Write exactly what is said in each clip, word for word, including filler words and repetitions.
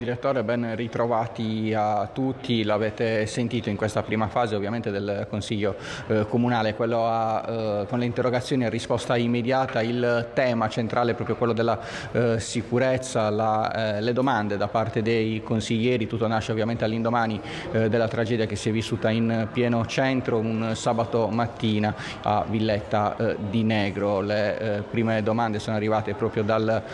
Direttore, ben ritrovati a tutti. L'avete sentito in questa prima fase ovviamente del Consiglio eh, Comunale, quello a, eh, con le interrogazioni a risposta immediata. Il tema centrale è proprio quello della eh, sicurezza, la, eh, le domande da parte dei consiglieri. Tutto nasce ovviamente all'indomani eh, della tragedia che si è vissuta in pieno centro un sabato mattina a Villetta eh, di Negro. Le eh, prime domande sono arrivate proprio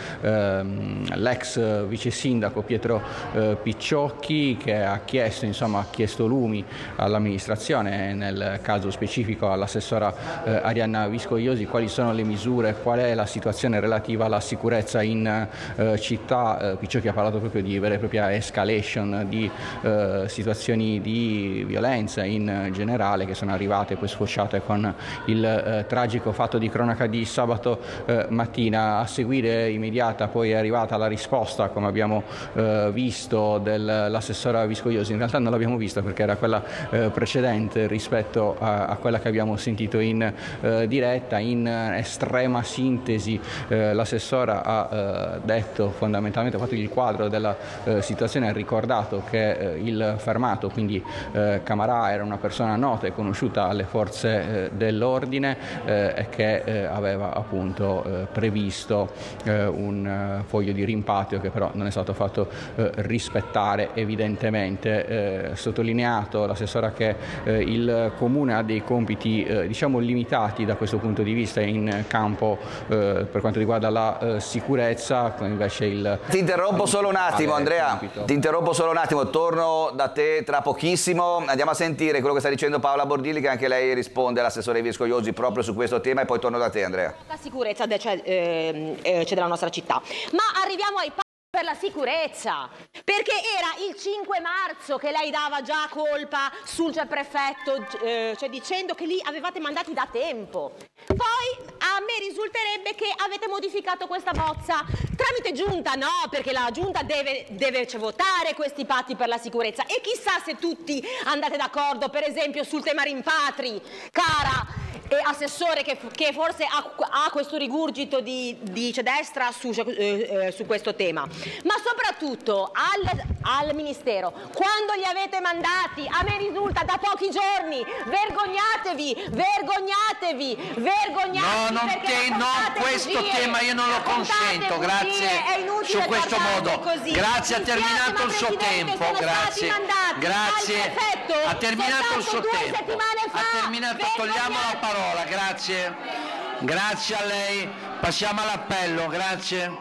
dall'ex ehm, vice sindaco Pietro Eh, Picciocchi, che ha chiesto, insomma, ha chiesto lumi all'amministrazione, nel caso specifico all'assessora eh, Arianna Viscogliosi, quali sono le misure, qual è la situazione relativa alla sicurezza in eh, città. eh, Picciocchi ha parlato proprio di vera e propria escalation, di eh, situazioni di violenza in generale che sono arrivate e poi sfociate con il eh, tragico fatto di cronaca di sabato eh, mattina. A seguire immediata poi è arrivata la risposta, come abbiamo eh, visto, dell'assessora Viscogliosi. In realtà non l'abbiamo vista perché era quella eh, precedente rispetto a, a quella che abbiamo sentito in eh, diretta. In estrema sintesi eh, l'assessora ha eh, detto, fondamentalmente ha fatto il quadro della eh, situazione, ha ricordato che eh, il fermato, quindi eh, Camarà, era una persona nota e conosciuta alle forze eh, dell'ordine eh, e che eh, aveva appunto eh, previsto eh, un eh, foglio di rimpatrio che però non è stato fatto eh, rispettare evidentemente. Eh, sottolineato l'assessora che eh, il Comune ha dei compiti eh, diciamo limitati da questo punto di vista in campo eh, per quanto riguarda la eh, sicurezza, invece il... Ti interrompo solo un attimo, Andrea, ti interrompo solo un attimo, torno da te tra pochissimo, andiamo a sentire quello che sta dicendo Paola Bordilli, che anche lei risponde all'assessore Viscogliosi proprio su questo tema, e poi torno da te, Andrea. La sicurezza c'è eh, eh, della nostra città, ma arriviamo ai per la sicurezza, perché era il cinque marzo che lei dava già colpa sul prefetto, eh, cioè dicendo che lì avevate mandati da tempo. Poi a me risulterebbe che avete modificato questa bozza tramite giunta, no, perché la giunta deve, deve cioè, votare questi patti per la sicurezza, e chissà se tutti andate d'accordo per esempio sul tema rimpatri, cara e assessore, che, che forse ha, ha questo rigurgito di, di destra su, eh, su questo tema. Ma soprattutto al, al Ministero, quando li avete mandati, a me risulta da pochi giorni, vergognatevi, vergognatevi, vergognatevi. No, non, te, non questo bugie, tema io non lo consento, bugie, grazie, su questo modo. Così. Grazie, ha terminato il suo tempo, grazie, grazie, ha terminato il suo tempo, ha terminato, togliamo la parola, grazie, grazie a lei, passiamo all'appello, grazie.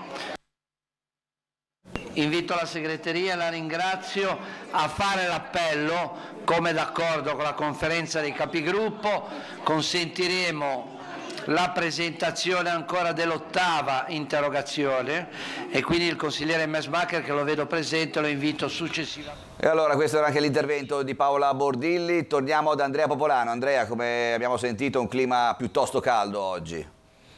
Invito la segreteria, la ringrazio, a fare l'appello, come d'accordo con la conferenza dei capigruppo. Consentiremo la presentazione ancora dell'ottava interrogazione e quindi il consigliere Messmacher, che lo vedo presente, lo invito successivamente. E allora questo era anche l'intervento di Paola Bordilli. Torniamo ad Andrea Popolano. Andrea, come abbiamo sentito, un clima piuttosto caldo oggi.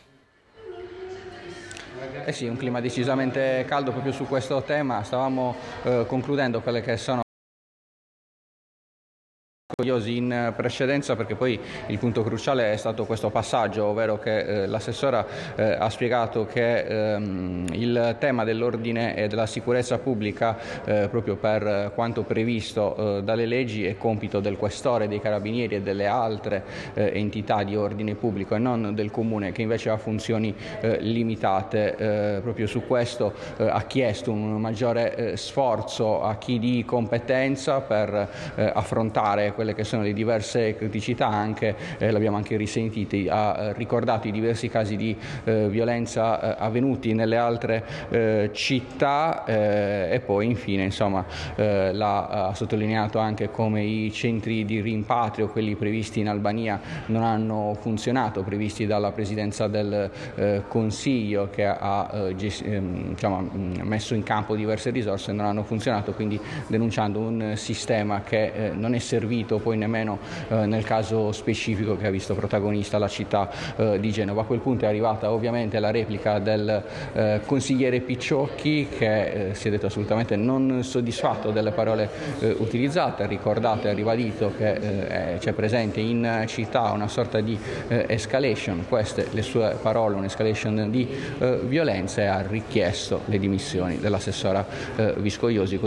Eh sì, un clima decisamente caldo proprio su questo tema. Stavamo eh, concludendo quelle che sono in precedenza, perché poi il punto cruciale è stato questo passaggio, ovvero che eh, l'assessora eh, ha spiegato che ehm, il tema dell'ordine e della sicurezza pubblica, eh, proprio per quanto previsto eh, dalle leggi, è compito del questore, dei carabinieri e delle altre eh, entità di ordine pubblico, e non del Comune, che invece ha funzioni eh, limitate. Eh, proprio su questo eh, ha chiesto un maggiore eh, sforzo a chi di competenza per eh, affrontare quelle che sono le diverse criticità, anche eh, l'abbiamo anche risentiti, ha eh, ricordato i diversi casi di eh, violenza eh, avvenuti nelle altre eh, città eh, e poi infine, insomma, eh, l'ha, ha sottolineato anche come i centri di rimpatrio, quelli previsti in Albania, non hanno funzionato, previsti dalla Presidenza del eh, Consiglio, che ha eh, gest- ehm, diciamo, messo in campo diverse risorse, non hanno funzionato, quindi denunciando un sistema che eh, non è servito poi nemmeno eh, nel caso specifico che ha visto protagonista la città eh, di Genova. A quel punto è arrivata ovviamente la replica del eh, consigliere Picciocchi, che eh, si è detto assolutamente non soddisfatto delle parole eh, utilizzate, ha ricordato e ha ribadito che eh, c'è presente in città una sorta di eh, escalation, queste le sue parole, un'escalation di eh, violenza, e ha richiesto le dimissioni dell'assessora eh, Viscogliosi.